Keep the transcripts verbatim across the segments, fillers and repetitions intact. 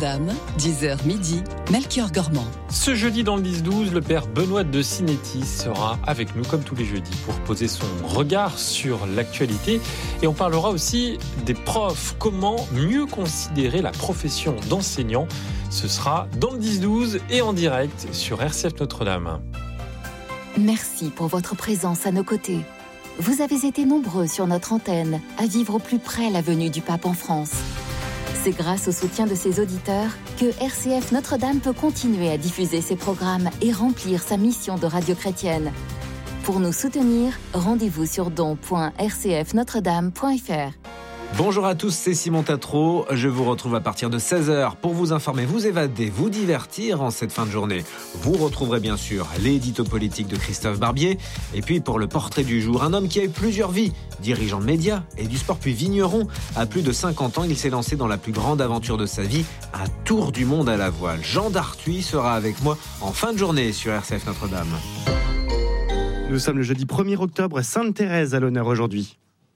Notre-Dame, dix heures midi, Melchior Gormand. Ce jeudi dans le dix douze, le père Benoît de Sinetti sera avec nous comme tous les jeudis pour poser son regard sur l'actualité. Et on parlera aussi des profs. Comment mieux considérer la profession d'enseignant ? Ce sera dans le dix douze et en direct sur R C F Notre-Dame. Merci pour votre présence à nos côtés. Vous avez été nombreux sur notre antenne à vivre au plus près la venue du pape en France. C'est grâce au soutien de ses auditeurs que R C F Notre-Dame peut continuer à diffuser ses programmes et remplir sa mission de radio chrétienne. Pour nous soutenir, rendez-vous sur don point r c f notre dame point f r. Bonjour à tous, c'est Simon Tatro. Je vous retrouve à partir de seize heures pour vous informer, vous évader, vous divertir en cette fin de journée. Vous retrouverez bien sûr l'édito politique de Christophe Barbier. Et puis pour le portrait du jour, un homme qui a eu plusieurs vies, dirigeant de médias et du sport puis vigneron. À plus de cinquante ans, il s'est lancé dans la plus grande aventure de sa vie, un tour du monde à la voile. Jean Dartuy sera avec moi en fin de journée sur R C F Notre-Dame. Nous sommes le jeudi premier octobre, Sainte-Thérèse à l'honneur aujourd'hui.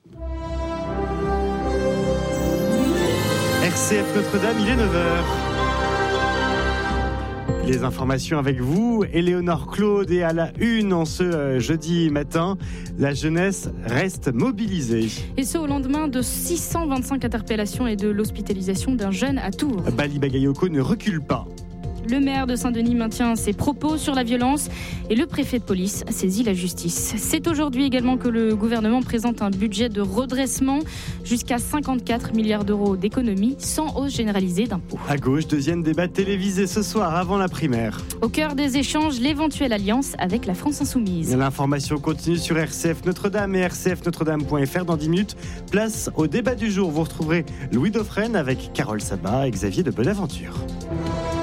R C F Notre-Dame, il est neuf heures. Les informations avec vous, Éléonore Claude, et à la une en ce euh, jeudi matin, la jeunesse reste mobilisée. Et ce au lendemain de six cent vingt-cinq interpellations et de l'hospitalisation d'un jeune à Tours. Bali Bagayoko ne recule pas. Le maire de Saint-Denis maintient ses propos sur la violence et le préfet de police saisit la justice. C'est aujourd'hui également que le gouvernement présente un budget de redressement jusqu'à cinquante-quatre milliards d'euros d'économies sans hausse généralisée d'impôts. À gauche, deuxième débat télévisé ce soir avant la primaire. Au cœur des échanges, l'éventuelle alliance avec la France Insoumise. L'information continue sur R C F Notre-Dame et r c f notre dame point f r dans dix minutes. Place au débat du jour. Vous retrouverez Louis Dauphren avec Carole Sabat et Xavier de Bonaventure.